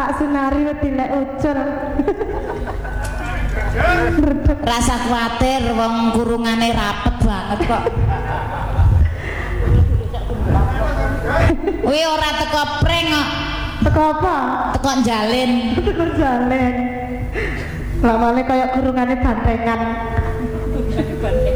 tak sinari dilek ucul. Rasa kuatir wong kurungane rapet banget kok. Kuwi ora teko prank kok. Teko apa? Teko njalin. Teko njalin. Lamane kaya kurungane bantengan.